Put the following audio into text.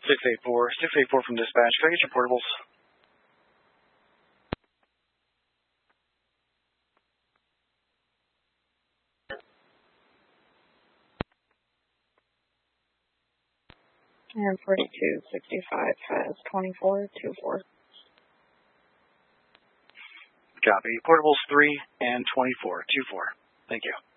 684 from dispatch. Can I get your portables? And 4265 has 2424. Copy. Portables 3 and 24. 24. Thank you.